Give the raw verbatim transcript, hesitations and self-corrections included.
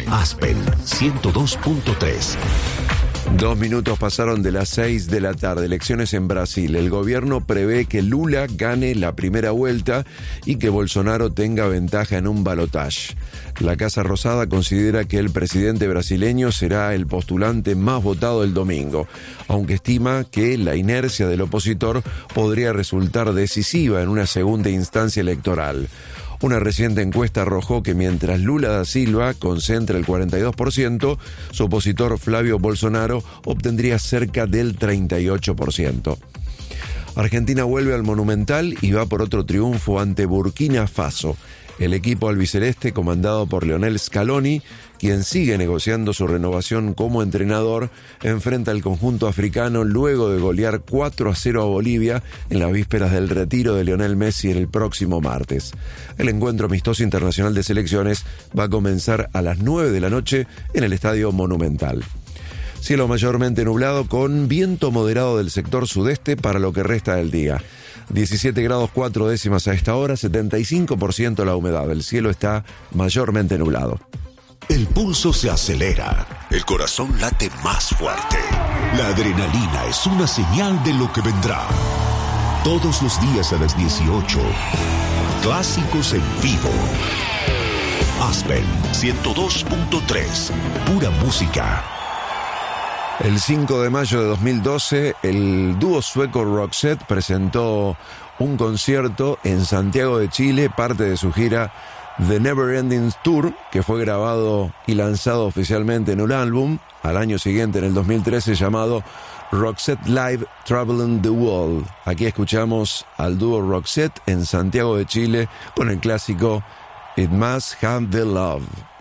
Aspen ciento dos punto tres. Dos minutos pasaron de las seis de la tarde. Elecciones en Brasil. El gobierno prevé que Lula gane la primera vuelta y que Bolsonaro tenga ventaja en un balotaje. La Casa Rosada considera que el presidente brasileño será el postulante más votado el domingo, aunque estima que la inercia del opositor podría resultar decisiva en una segunda instancia electoral. Una reciente encuesta arrojó que mientras Lula da Silva concentra el cuarenta y dos por ciento, su opositor Flavio Bolsonaro obtendría cerca del treinta y ocho por ciento. Argentina vuelve al Monumental y va por otro triunfo ante Burkina Faso. El equipo albiceleste, comandado por Lionel Scaloni, quien sigue negociando su renovación como entrenador, enfrenta al conjunto africano luego de golear cuatro a cero a Bolivia en las vísperas del retiro de Lionel Messi el próximo martes. El encuentro amistoso internacional de selecciones va a comenzar a las nueve de la noche en el Estadio Monumental. Cielo mayormente nublado con viento moderado del sector sudeste para lo que resta del día. diecisiete grados cuatro décimas a esta hora, setenta y cinco por ciento la humedad. El cielo está mayormente nublado. El pulso se acelera, el corazón late más fuerte. La adrenalina es una señal de lo que vendrá. Todos los días a las dieciocho, clásicos en vivo. Aspen ciento dos punto tres, pura música. El cinco de mayo de dos mil doce, el dúo sueco Roxette presentó un concierto en Santiago de Chile, parte de su gira The Never Ending Tour, que fue grabado y lanzado oficialmente en un álbum al año siguiente, en el dos mil trece, llamado Roxette Live Traveling the World. Aquí escuchamos al dúo Roxette en Santiago de Chile con el clásico It Must Have the Love.